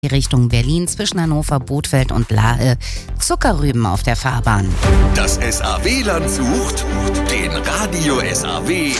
Richtung Berlin zwischen Hannover, Bothfeld und Lahe. Zuckerrüben auf der Fahrbahn. Das SAW-Land sucht den Radio SAW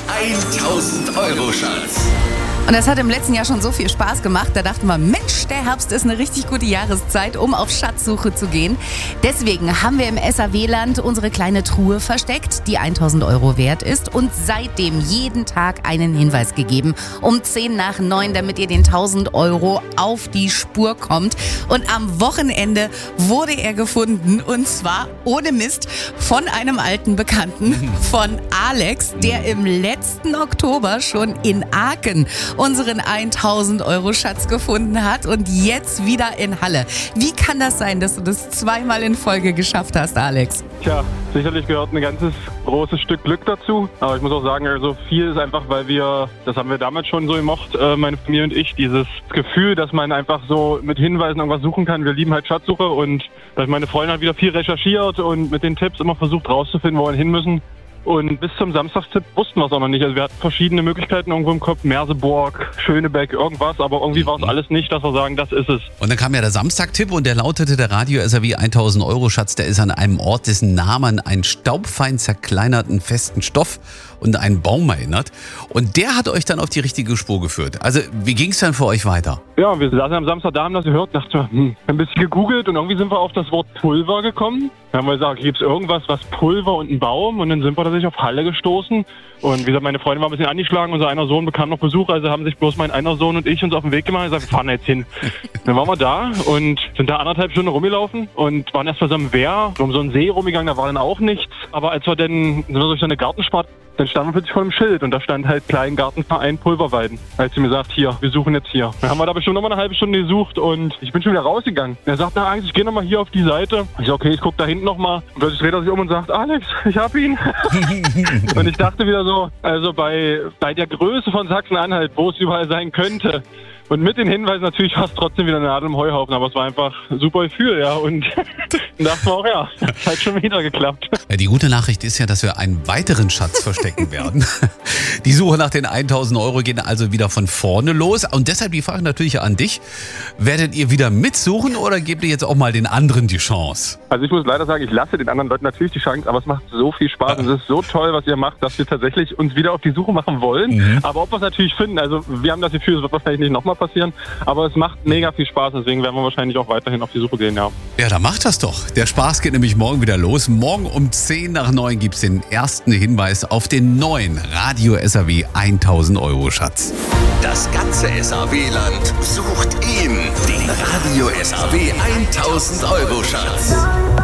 1000-Euro-Schatz. Und das hat im letzten Jahr schon so viel Spaß gemacht, da dachten wir, Mensch, der Herbst ist eine richtig gute Jahreszeit, um auf Schatzsuche zu gehen. Deswegen haben wir im SAW-Land unsere kleine Truhe versteckt, die 1000 Euro wert ist und seitdem jeden Tag einen Hinweis gegeben, um 9:10, damit ihr den 1000 Euro auf die Spur kommt. Und am Wochenende wurde er gefunden und zwar ohne Mist von einem alten Bekannten, von Alex, der im letzten Oktober schon in Aachen unseren 1000 Euro Schatz gefunden hat und jetzt wieder in Halle. Wie kann das sein, dass du das zweimal in Folge geschafft hast, Alex? Tja, sicherlich gehört ein ganzes großes Stück Glück dazu. Aber ich muss auch sagen, also viel ist einfach, weil das haben wir damals schon so gemocht, meine Familie und ich, dieses Gefühl, dass man einfach so mit Hinweisen irgendwas suchen kann. Wir lieben halt Schatzsuche und meine Freundin hat wieder viel recherchiert und mit den Tipps immer versucht rauszufinden, wo wir hin müssen. Und bis zum Samstagstipp wussten wir es auch noch nicht. Also wir hatten verschiedene Möglichkeiten irgendwo im Kopf. Merseburg, Schönebeck, irgendwas. Aber irgendwie war es alles nicht, dass wir sagen, das ist es. Und dann kam ja der Samstagtipp und der lautete, der Radio SAW 1000 Euro Schatz, der ist an einem Ort, dessen Namen einen staubfein zerkleinerten festen Stoff und einen Baum erinnert. Und der hat euch dann auf die richtige Spur geführt. Also wie ging es dann für euch weiter? Ja, wir saßen am Samstag da, haben das gehört, dachten wir, ein bisschen gegoogelt und irgendwie sind wir auf das Wort Pulver gekommen. Dann haben wir gesagt, gibt es irgendwas, was Pulver und ein Baum? Und dann sind wir tatsächlich auf Halle gestoßen. Und wie gesagt, meine Freundin war ein bisschen angeschlagen, unser einer Sohn bekam noch Besuch, also haben sich bloß mein einer Sohn und ich uns auf den Weg gemacht und gesagt, wir fahren jetzt hin. Dann waren wir da und sind da 1,5 Stunden rumgelaufen und waren erst bei so einem Wehr, um so einen See rumgegangen, da war dann auch nichts. Aber als wir dann sind wir durch so eine Gartensparte, dann standen wir plötzlich vor einem Schild und da stand halt Kleingartenverein Pulverweiden. Als sie mir sagt, hier, wir suchen jetzt hier. Dann haben wir da bestimmt noch mal eine halbe Stunde gesucht und ich bin schon wieder rausgegangen. Er sagt, na Angst, ich gehe noch mal hier auf die Seite. Ich sag, okay, ich guck da hinten noch mal. Und plötzlich dreht er sich um und sagt, Alex, ich hab ihn. Und ich dachte wieder so, also bei der Größe von Sachsen-Anhalt, wo es überall sein könnte, und mit den Hinweisen natürlich war es trotzdem wieder eine Nadel im Heuhaufen, aber es war einfach ein super Gefühl, ja. Und dann dachten wir auch, ja, es hat schon wieder geklappt. Ja, die gute Nachricht ist ja, dass wir einen weiteren Schatz verstecken werden. Die Suche nach den 1000 Euro geht also wieder von vorne los. Und deshalb die Frage natürlich an dich. Werdet ihr wieder mitsuchen oder gebt ihr jetzt auch mal den anderen die Chance? Also ich muss leider sagen, ich lasse den anderen Leuten natürlich die Chance, aber es macht so viel Spaß und es ist so toll, was ihr macht, dass wir tatsächlich uns wieder auf die Suche machen wollen. Aber ob wir es natürlich finden, also wir haben das Gefühl, es wird wahrscheinlich nicht nochmal passieren, aber es macht mega viel Spaß, deswegen werden wir wahrscheinlich auch weiterhin auf die Suche gehen, ja. Ja, dann macht das doch. Der Spaß geht nämlich morgen wieder los. Morgen um 9:10 gibt es den ersten Hinweis auf den neuen Radio SAW 1000 Euro Schatz. Das ganze SAW-Land sucht ihn, den Radio SAW 1000 Euro Schatz.